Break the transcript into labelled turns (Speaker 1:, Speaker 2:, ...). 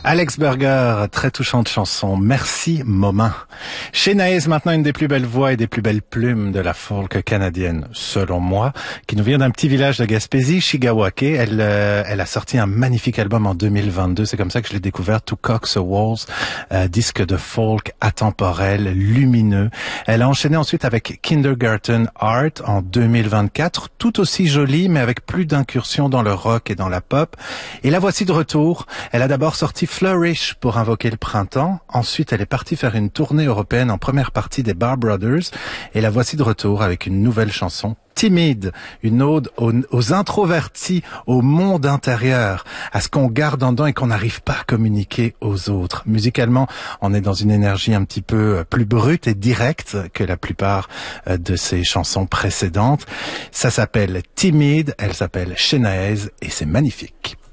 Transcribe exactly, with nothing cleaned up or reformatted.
Speaker 1: Alex Berger, très touchante chanson. Merci, Moment. Shenaez, maintenant une des plus belles voix et des plus belles plumes de la folk canadienne, selon moi, qui nous vient d'un petit village de Gaspésie, Chigawake. Elle, euh, elle a sorti un magnifique album en deux mille vingt-deux. C'est comme ça que je l'ai découvert, To Cox a Walls, euh, disque de folk atemporel, lumineux. Elle a enchaîné ensuite avec Kindergarten Art en deux mille vingt-quatre, tout aussi joli, mais avec plus d'incursions dans le rock et dans la pop. Et la voici de retour. Elle a d'abord sorti Flourish pour invoquer le printemps. Ensuite, elle est partie faire une tournée européenne en première partie des Bar Brothers. Et la voici de retour avec une nouvelle chanson, Timide, une ode aux, aux introvertis, au monde intérieur, à ce qu'on garde en dedans et qu'on n'arrive pas à communiquer aux autres. Musicalement, on est dans une énergie un petit peu plus brute et directe que la plupart de ses chansons précédentes. Ça s'appelle Timide, elle s'appelle Shenaez et c'est magnifique.